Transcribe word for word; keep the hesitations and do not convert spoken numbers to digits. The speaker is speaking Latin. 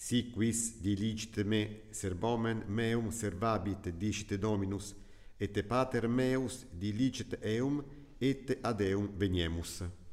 si quis diligite me servomen meum servabit dicite Dominus, et pater meus diligite eum, et ad eum veniemus.